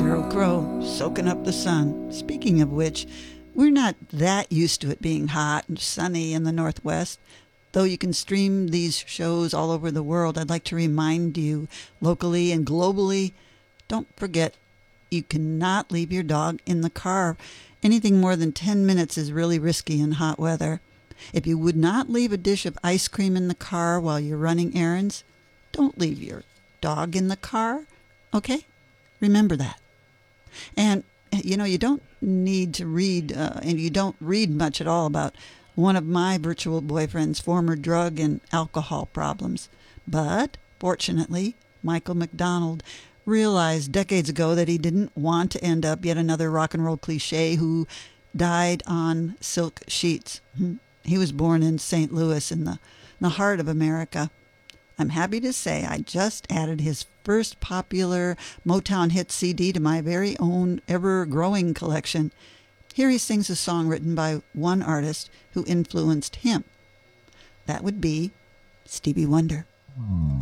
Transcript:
Sheryl Crow, soaking up the sun. Speaking of which, we're not that used to it being hot and sunny in the Northwest. Though you can stream these shows all over the world, I'd like to remind you, locally and globally, don't forget, you cannot leave your dog in the car. Anything more than 10 minutes is really risky in hot weather. If you would not leave a dish of ice cream in the car while you're running errands, don't leave your dog in the car, okay? Remember that. And, you don't need to read, and you don't read much at all about one of my virtual boyfriend's former drug and alcohol problems. But, fortunately, Michael McDonald realized decades ago that he didn't want to end up yet another rock and roll cliche who died on silk sheets. He was born in St. Louis in the heart of America. I'm happy to say I just added his first popular Motown hit CD to my very own ever-growing collection. Here he sings a song written by one artist who influenced him. That would be Stevie Wonder.